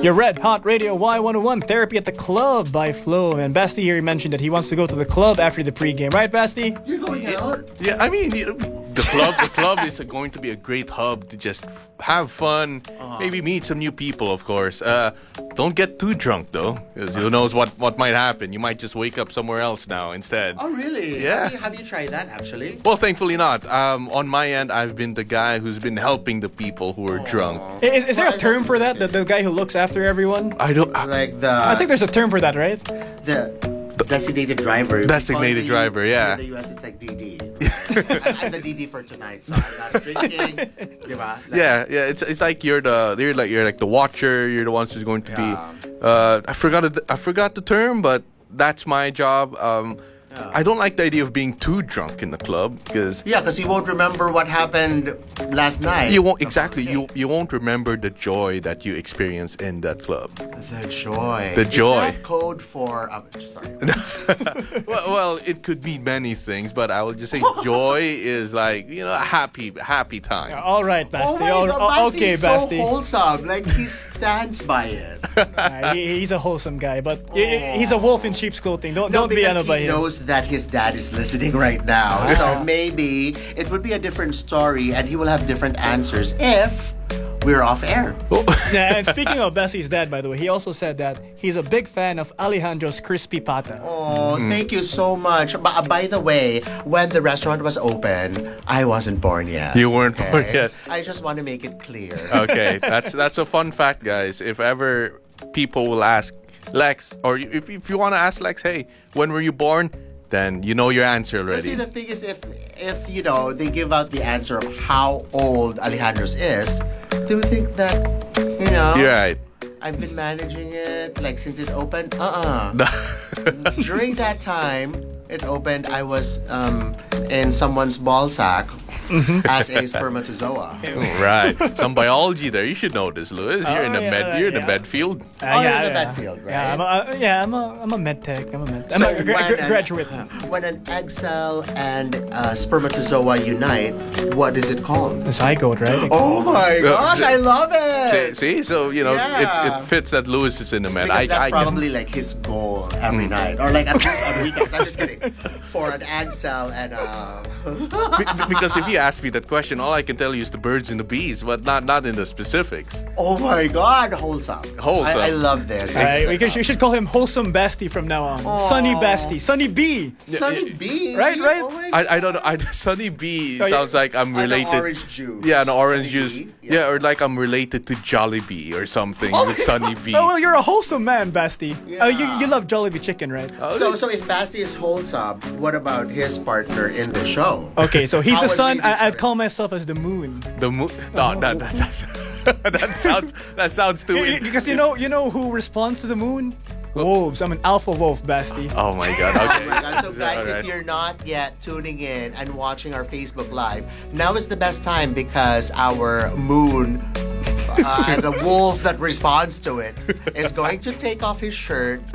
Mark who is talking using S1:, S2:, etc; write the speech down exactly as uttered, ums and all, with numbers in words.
S1: Your Red Hot Radio Y one oh one Therapy at the Club by Flo. And Basti here mentioned that he wants to go to the club after the pregame. Right, Basti?
S2: You're going out?
S3: Yeah, I mean, you know, the club the club is going to be a great hub to just f- have fun,
S2: Uh-huh.
S3: maybe meet some new people, of course. Uh, don't get too drunk, though, because who knows what, what might happen. You might just wake up somewhere else now instead.
S2: Oh, really?
S3: Yeah.
S2: Have you, have you tried that, actually?
S3: Well, thankfully not. Um, on my end, I've been the guy who's been helping the people who are drunk.
S1: Is, is there a
S2: Well,
S1: term for that? The, the guy who looks after everyone?
S3: I don't... I,
S2: Like the...
S1: I think there's a term for that, right?
S2: the designated driver.
S3: Designated
S2: We call it in the
S3: driver,
S2: U-
S3: yeah.
S2: In the U S, it's like D D. I'm, I'm the D D for tonight, so I'm not drinking. Diba? Like,
S3: yeah, yeah. It's it's like you're the you're like you're like the watcher. You're the ones who's going to
S2: Yeah.
S3: be. Uh, I forgot it, I forgot the term, but that's my job. Um, I don't like the idea of being too drunk in the club because
S2: Yeah, because you won't remember what happened last night.
S3: you won't exactly you you won't remember the joy that you experience in that club.
S2: The joy.
S3: The joy.
S2: Is that code for... Uh, sorry.
S3: well, well, it could mean many things, but I will just say joy is like you know a happy happy time.
S1: All right, Basti.
S2: Oh my
S1: All-
S2: God,
S1: oh,
S2: Basti
S1: okay,
S2: is so
S1: Basti.
S2: wholesome. Like, he stands by it.
S1: Uh, he, he's a wholesome guy, but he- he's a wolf in sheep's clothing. Don't
S2: No,
S1: don't be
S2: because
S1: ano by
S2: he
S1: him.
S2: knows that his dad is listening right now. So maybe it would be a different story and he will have different answers if we're off air.
S1: Yeah, and speaking of Basti's dad, by the way, he also said that he's a big fan of Alejandro's crispy pata.
S2: Oh, thank you so much. But by the way, when the restaurant was open, I wasn't born yet.
S3: You weren't born yet.
S2: I just want to make it clear.
S3: Okay, that's that's a fun fact, guys. If ever people will ask Lex, or if if you want to ask Lex, hey, when were you born? Then you know your answer
S2: But see,
S3: already.
S2: the thing is, if if you know they give out the answer of how old Alejandro's is, they would think that you know
S3: You're right.
S2: I've been managing it like since it opened. Uh uh During that time it opened, I was um, in someone's ball sack as a spermatozoa.
S3: Right. Some biology there. You should know this, Louis. You're in the
S1: Oh, yeah,
S3: med. You're in the
S1: yeah.
S3: med field.
S1: Uh,
S2: Oh, you're in the med field, right?
S1: Yeah, I'm a, uh, yeah, I'm a, I'm a med tech. I'm a med. I'm
S2: So
S1: a gra-
S2: when
S1: gra-
S2: an-
S1: graduate.
S2: When an egg cell and uh, spermatozoa unite, what is it called?
S1: A zygote, right?
S2: Oh my gosh, I love
S3: See,
S2: it!
S3: see? So you know,
S2: Yeah.
S3: it's, it fits that Louis is in the med.
S2: Because
S3: I,
S2: that's
S3: I can-
S2: probably like his goal every night, or like at least on weekends. I'm just kidding. For an egg cell and uh,
S3: Be- be- because if you ask me that question, all I can tell you is the birds and the bees, but not not in the specifics.
S2: oh my god, wholesome.
S3: Wholesome.
S2: I, I love this.
S1: Alright, we, can, we should call him Wholesome Basti from now on. Sunny Basti. Sunny B.
S2: Sunny B.
S1: Right, right?
S2: Oh my
S3: I, I don't know. I, Sunny B
S1: Oh, yeah.
S3: sounds like I'm
S2: And the
S3: related.
S2: orange juice.
S3: Yeah, an orange
S2: Sunny
S3: juice.
S2: B,
S3: Yeah.
S2: yeah.
S3: or like I'm related to Jollibee or something
S2: Oh
S3: with
S2: my
S3: Sunny B.
S1: Oh, well, you're a wholesome man, Basti.
S2: Yeah.
S1: Uh, you, you love Jollibee chicken, right?
S3: Oh,
S2: So, so if Basti is wholesome, what about his partner in the show?
S1: Okay, so he's
S2: How
S1: the
S2: would
S1: sun.
S2: we
S1: I, I'd
S2: describe
S1: call myself as the moon.
S3: the mo- no, that, that, that, that sounds that sounds too.
S1: Y- y-
S3: in-
S1: Because you know, you know who responds to the moon? Wolves. I'm an alpha wolf, Basti.
S3: oh my god.
S2: Oh
S3: Okay.
S2: my God. So guys,
S3: Alright.
S2: if you're not yet tuning in and watching our Facebook Live, now is the best time because our moon uh, and the wolf that responds to it is going to take off his shirt